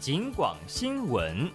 警广新闻。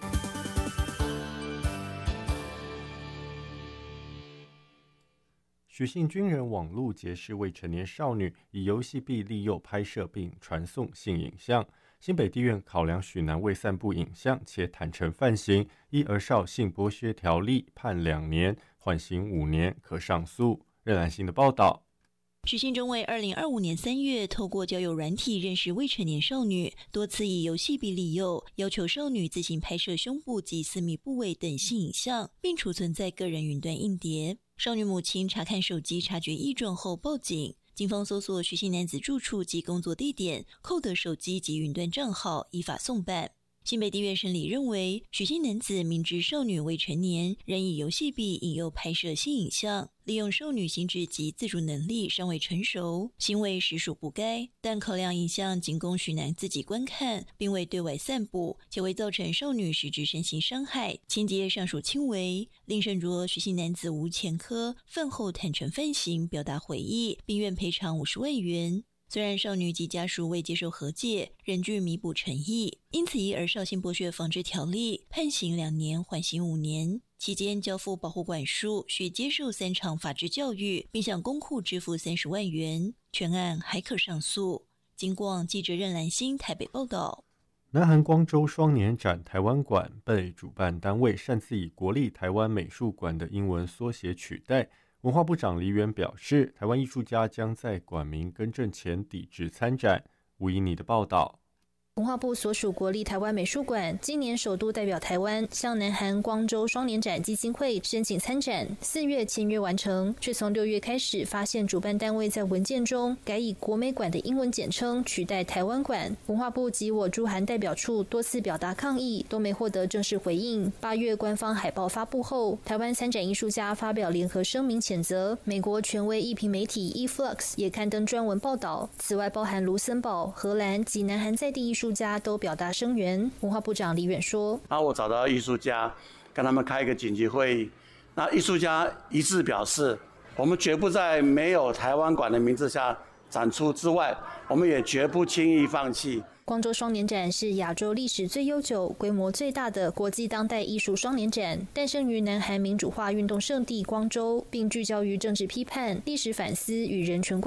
许姓军人网路结识未成年少女，以游戏币利诱拍摄并传送性影像。新北地院考量许男未散布影像且坦诚犯行，依儿少性剥削条例判2年，缓刑5年，可上诉。任兰馨的报道。 许姓中尉2025年3月透过交友软体认识未成年少女，多次以游戏币利诱，要求少女自行拍摄胸部及私密部位等性影像，并储存在个人云端硬碟。少女母亲查看手机察觉异状后报警，警方搜索许姓男子住处及工作地点，扣得手机及云端账号，依法送办。新北地院审理认为，许姓男子明知少女未成年，仍以游戏币引诱拍摄性影像，利用少女心智及自主能力尚未成熟，行为实属不该。但考量影像仅供许男自己观看，并未对外散布，且未造成少女实质身心伤害，情节尚属轻微。令审酌许姓男子无前科，饭后坦诚犯行，表达悔意，并愿赔偿50万元。虽然少女及家属未接受和解，仍具弥补诚意，因此依儿少性剥削防治条例判刑2年，缓刑5年。期间交付保护管束，需接受3场法治教育，并向公库支付30万元。全案还可上诉。警广记者任兰馨台北报道。 南韩光州双年展台湾馆被主办单位擅自以国立台湾美术馆的英文缩写取代。文化部长黎元表示，台湾艺术家将在馆名更正前抵制参展。吴怡妮的报道。 文化部所属国立台湾美术馆今年首度代表台湾向南韩光州双年展基金会申请参展，4月签约完成，却从6月开始发现主办单位在文件中改以国美馆的英文简称取代台湾馆。文化部及我驻韩代表处多次表达抗议，都没获得正式回应。8月官方海报发布后，台湾参展艺术家发表联合声明谴责，美国权威艺评媒体 eFlux 也刊登专文报道。此外，包含卢森堡、荷兰及南韩在地艺术家都表达声援。文化部长李远说：“ 我找到艺术家，跟他们开一个紧急会议。那艺术家一致表示，我们绝不在没有台湾馆的名字下展出之外，我们也绝不轻易放弃。” 光州双年展是亚洲历史最悠久、规模最大的国际当代艺术双年展，诞生于南韩民主化运动圣地光州，并聚焦于政治批判、历史反思与人权